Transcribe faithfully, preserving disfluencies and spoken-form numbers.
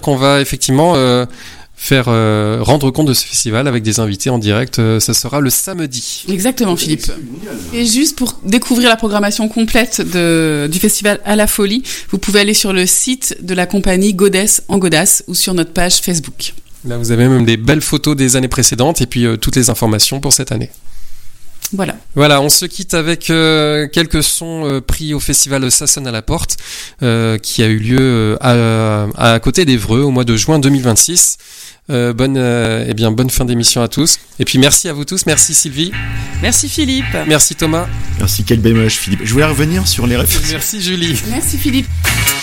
qu'on va effectivement euh, faire euh, rendre compte de ce festival avec des invités en direct. Euh, ça sera le samedi. Exactement, Philippe. Et juste pour découvrir la programmation complète de, du festival À la Folie, vous pouvez aller sur le site de la compagnie Godess en Godasse ou sur notre page Facebook. Là, vous avez même des belles photos des années précédentes et puis euh, toutes les informations pour cette année. Voilà. Voilà, on se quitte avec euh, quelques sons euh, pris au festival Ça sonne à la porte, euh, qui a eu lieu euh, à, à côté d'Évreux au mois de juin deux mille vingt-six. Euh, bonne, euh, eh bien, bonne fin d'émission à tous. Et puis merci à vous tous. Merci Sylvie. Merci Philippe. Merci Thomas. Merci, quel bémoche Philippe. Je voulais revenir sur les références. Merci Julie. Merci Philippe.